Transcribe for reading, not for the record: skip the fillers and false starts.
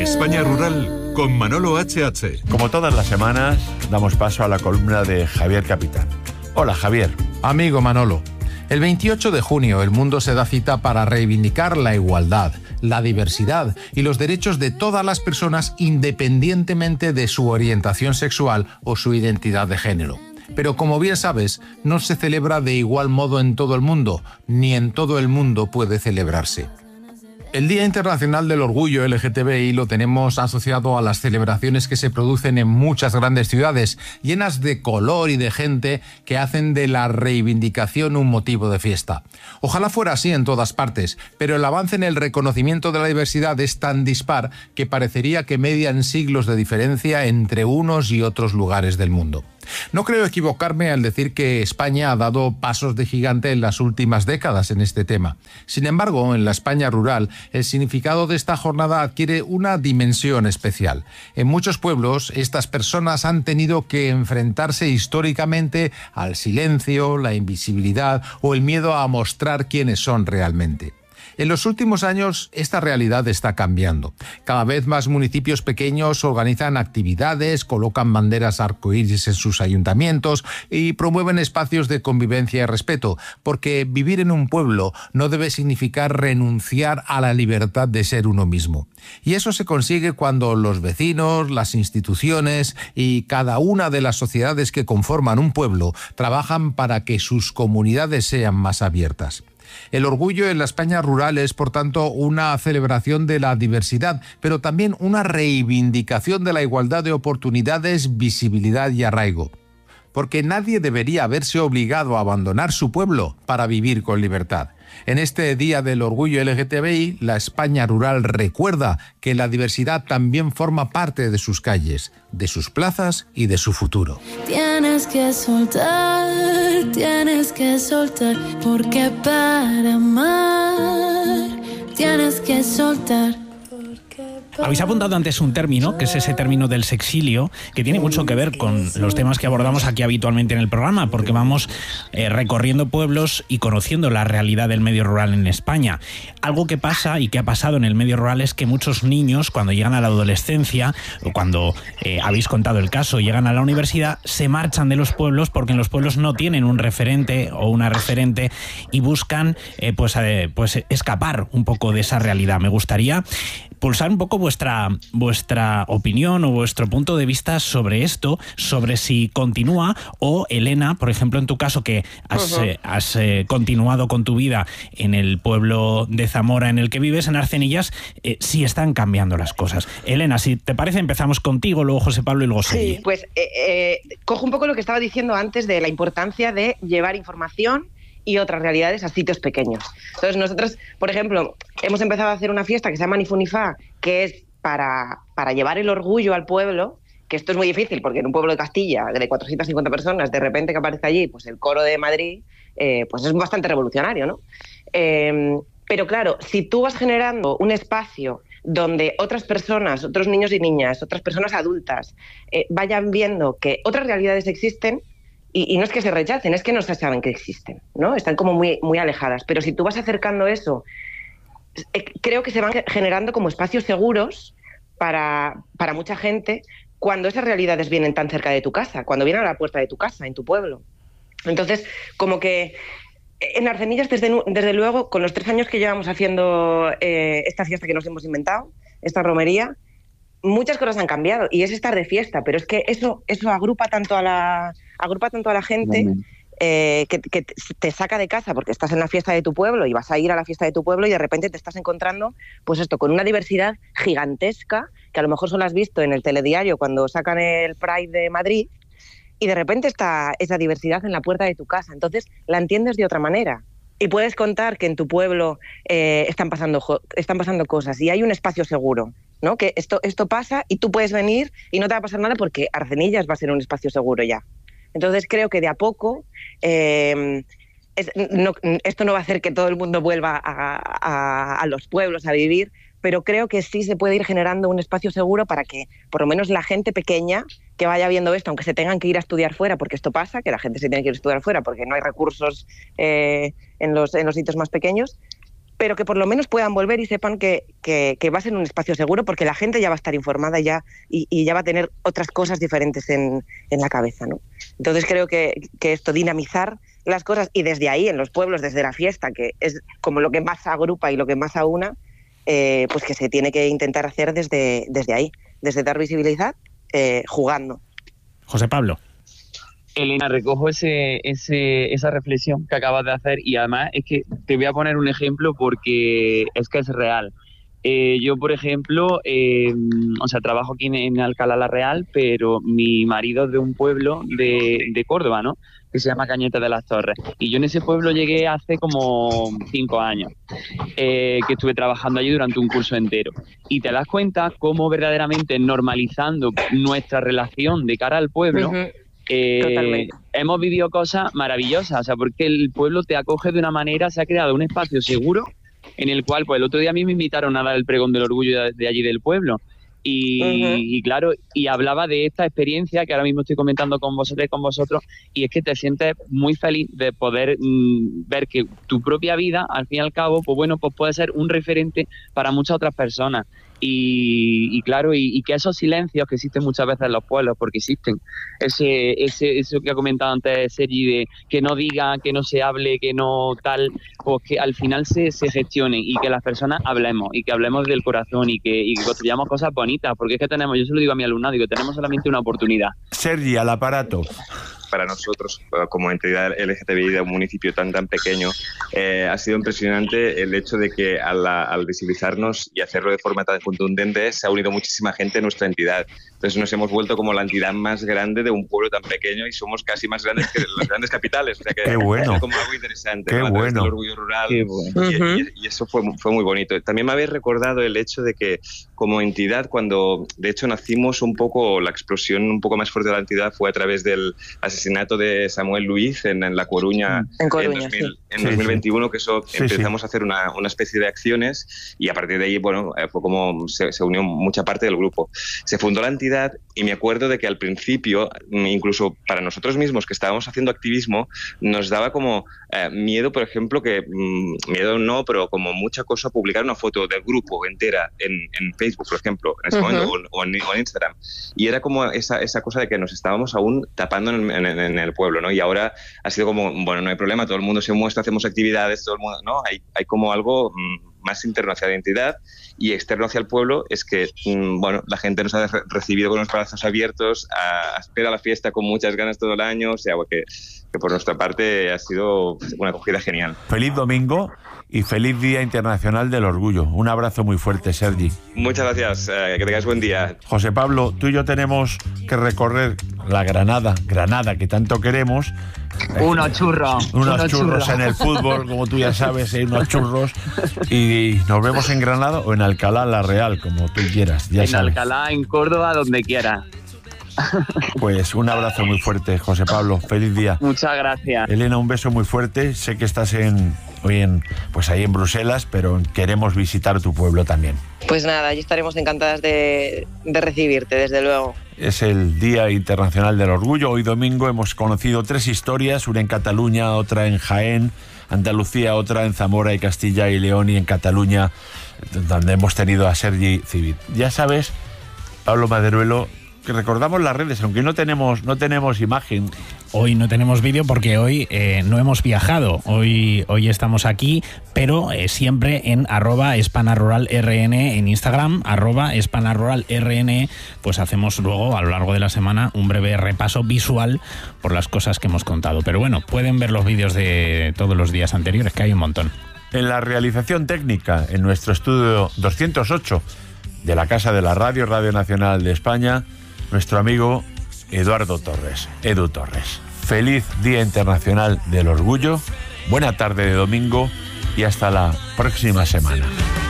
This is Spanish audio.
España Rural con Manolo HH. Como todas las semanas, damos paso a la columna de Javier Capitán. Hola, Javier. Amigo Manolo, el 28 de junio el mundo se da cita para reivindicar la igualdad, la diversidad y los derechos de todas las personas independientemente de su orientación sexual o su identidad de género. Pero como bien sabes, no se celebra de igual modo en todo el mundo, ni en todo el mundo puede celebrarse. El Día Internacional del Orgullo LGTBI lo tenemos asociado a las celebraciones que se producen en muchas grandes ciudades, llenas de color y de gente que hacen de la reivindicación un motivo de fiesta. Ojalá fuera así en todas partes, pero el avance en el reconocimiento de la diversidad es tan dispar que parecería que median siglos de diferencia entre unos y otros lugares del mundo. No creo equivocarme al decir que España ha dado pasos de gigante en las últimas décadas en este tema. Sin embargo, en la España rural, el significado de esta jornada adquiere una dimensión especial. En muchos pueblos, estas personas han tenido que enfrentarse históricamente al silencio, la invisibilidad o el miedo a mostrar quiénes son realmente. En los últimos años, esta realidad está cambiando. Cada vez más municipios pequeños organizan actividades, colocan banderas arcoíris en sus ayuntamientos y promueven espacios de convivencia y respeto, porque vivir en un pueblo no debe significar renunciar a la libertad de ser uno mismo. Y eso se consigue cuando los vecinos, las instituciones y cada una de las sociedades que conforman un pueblo trabajan para que sus comunidades sean más abiertas. El orgullo en la España rural es, por tanto, una celebración de la diversidad, pero también una reivindicación de la igualdad de oportunidades, visibilidad y arraigo. Porque nadie debería verse obligado a abandonar su pueblo para vivir con libertad. En este Día del Orgullo LGTBI, la España rural recuerda que la diversidad también forma parte de sus calles, de sus plazas y de su futuro. Tienes que soltar, porque para amar tienes que soltar. Habéis apuntado antes un término, que es ese término del sexilio, que tiene mucho que ver con los temas que abordamos aquí habitualmente en el programa, porque vamos recorriendo pueblos y conociendo la realidad del medio rural en España. Algo que pasa y que ha pasado en el medio rural es que muchos niños, cuando llegan a la adolescencia, o cuando habéis contado el caso, llegan a la universidad, se marchan de los pueblos porque en los pueblos no tienen un referente o una referente y buscan pues escapar un poco de esa realidad. Me gustaría pulsar un poco vuestra opinión o vuestro punto de vista sobre esto, sobre si continúa o, Elena, por ejemplo, en tu caso, que has continuado con tu vida en el pueblo de Zamora en el que vives, en Arcenillas, si están cambiando las cosas. Elena, si te parece, empezamos contigo, luego José Pablo y luego Segi. Sí, pues cojo un poco lo que estaba diciendo antes de la importancia de llevar información y otras realidades a sitios pequeños. Entonces nosotros, por ejemplo, hemos empezado a hacer una fiesta que se llama Ni Fu Ni Fa, que es para llevar el orgullo al pueblo, que esto es muy difícil porque en un pueblo de Castilla de 450 personas, de repente que aparece allí pues el coro de Madrid, pues es bastante revolucionario, ¿no? Pero claro, si tú vas generando un espacio donde otras personas, otros niños y niñas, otras personas adultas vayan viendo que otras realidades existen, y no es que se rechacen, es que no se saben que existen, ¿no? Están como muy, muy alejadas. Pero si tú vas acercando eso, creo que se van generando como espacios seguros para mucha gente cuando esas realidades vienen tan cerca de tu casa, cuando vienen a la puerta de tu casa, en tu pueblo. Entonces, como que en Arcenillas, desde luego, con los 3 años que llevamos haciendo esta fiesta que nos hemos inventado, esta romería, muchas cosas han cambiado y es estar de fiesta, pero es que eso agrupa tanto a la gente que te saca de casa porque estás en la fiesta de tu pueblo y vas a ir a la fiesta de tu pueblo y de repente te estás encontrando pues esto con una diversidad gigantesca que a lo mejor solo has visto en el telediario cuando sacan el Pride de Madrid y de repente está esa diversidad en la puerta de tu casa, entonces la entiendes de otra manera. Y puedes contar que en tu pueblo están pasando cosas y hay un espacio seguro, ¿no? Que esto pasa y tú puedes venir y no te va a pasar nada porque Arcenillas va a ser un espacio seguro ya. Entonces creo que de a poco esto no va a hacer que todo el mundo vuelva a los pueblos a vivir, pero creo que sí se puede ir generando un espacio seguro para que por lo menos la gente pequeña que vaya viendo esto, aunque se tengan que ir a estudiar fuera, porque esto pasa, que la gente se tiene que ir a estudiar fuera porque no hay recursos en los sitios más pequeños, pero que por lo menos puedan volver y sepan que va a ser un espacio seguro, porque la gente ya va a estar informada y ya va a tener otras cosas diferentes en la cabeza, ¿no? Entonces creo que esto, dinamizar las cosas, y desde ahí, en los pueblos, desde la fiesta, que es como lo que más agrupa y lo que más aúna, pues que se tiene que intentar hacer desde ahí, desde dar visibilidad, jugando. José Pablo. Elena, recojo esa reflexión que acabas de hacer, y además es que te voy a poner un ejemplo porque es que es real. Yo, por ejemplo, trabajo aquí en Alcalá la Real, pero mi marido es de un pueblo de Córdoba, ¿no?, que se llama Cañete de las Torres. Y yo en ese pueblo llegué hace como 5 años, que estuve trabajando allí durante un curso entero. Y te das cuenta cómo verdaderamente normalizando nuestra relación de cara al pueblo, hemos vivido cosas maravillosas, o sea, porque el pueblo te acoge de una manera, se ha creado un espacio seguro en el cual, pues el otro día a mí me invitaron a dar el pregón del orgullo de allí del pueblo, y claro, y hablaba de esta experiencia que ahora mismo estoy comentando con vosotros, y es que te sientes muy feliz de poder ver que tu propia vida, al fin y al cabo, pues bueno, pues puede ser un referente para muchas otras personas. Y claro, y que esos silencios que existen muchas veces en los pueblos, porque existen, eso que ha comentado antes Sergi, de que no diga, que no se hable, que no tal, pues que al final se gestionen, y que las personas hablemos, y que hablemos del corazón, y que construyamos cosas bonitas, porque es que yo se lo digo a mi alumnado, digo, tenemos solamente una oportunidad. Sergi, al aparato. Para nosotros, como entidad LGTBI de un municipio tan pequeño, ha sido impresionante el hecho de que al visibilizarnos y hacerlo de forma tan contundente, se ha unido muchísima gente en nuestra entidad. Entonces nos hemos vuelto como la entidad más grande de un pueblo tan pequeño, y somos casi más grandes que las grandes capitales. O sea que ¡qué bueno! es como algo interesante. ¡Qué bueno! El orgullo rural. ¡Qué bueno! Y eso fue muy bonito. También me habéis recordado el hecho de que como entidad, cuando de hecho nacimos un poco, la explosión un poco más fuerte de la entidad fue a través del asesinato de Samuel Luiz en La Coruña, en 2021, que eso empezamos a hacer una especie de acciones, y a partir de ahí, bueno, fue como se unió mucha parte del grupo. Se fundó la entidad, y me acuerdo de que al principio, incluso para nosotros mismos que estábamos haciendo activismo, nos daba como miedo, por ejemplo, miedo no, pero como mucha cosa, publicar una foto del grupo entera en Facebook, por ejemplo, en ese momento, o en Instagram. Y era como esa cosa de que nos estábamos aún tapando en el pueblo, ¿no? Y ahora ha sido como, bueno, no hay problema, todo el mundo se muestra, hacemos actividades, todo el mundo, ¿no? Hay como algo más interno hacia la identidad, y externo hacia el pueblo es que, bueno, la gente nos ha recibido con los brazos abiertos, espera la fiesta con muchas ganas todo el año, o sea, que por nuestra parte ha sido una acogida genial. Feliz domingo y feliz Día Internacional del Orgullo. Un abrazo muy fuerte, Sergi. Muchas gracias, que tengáis buen día. José Pablo, tú y yo tenemos que recorrer la Granada, que tanto queremos. Unos churros en el fútbol, como tú ya sabes, hay unos churros, y nos vemos en Granada o en Alcalá la Real, como tú quieras. Ya en sabes. Alcalá, en Córdoba, donde quieras. Pues un abrazo muy fuerte, José Pablo. Feliz día. Muchas gracias. Elena, un beso muy fuerte. Sé que estás hoy ahí en Bruselas, pero queremos visitar tu pueblo también. Pues nada, allí estaremos encantadas de recibirte, desde luego. Es el Día Internacional del Orgullo. Hoy domingo hemos conocido 3 historias, una en Cataluña, otra en Jaén, Andalucía, otra en Zamora y Castilla y León, y en Cataluña, donde hemos tenido a Sergi Civit. Ya sabes, Pablo Maderuelo, que recordamos las redes, aunque no tenemos imagen. Hoy no tenemos vídeo porque hoy no hemos viajado. Hoy estamos aquí, pero siempre en @espanaruralrn en Instagram, @espanaruralrn, pues hacemos luego a lo largo de la semana un breve repaso visual por las cosas que hemos contado. Pero bueno, pueden ver los vídeos de todos los días anteriores, que hay un montón. En la realización técnica, en nuestro estudio 208 de la Casa de la Radio, Radio Nacional de España, nuestro amigo Edu Torres. Feliz Día Internacional del Orgullo, buena tarde de domingo y hasta la próxima semana.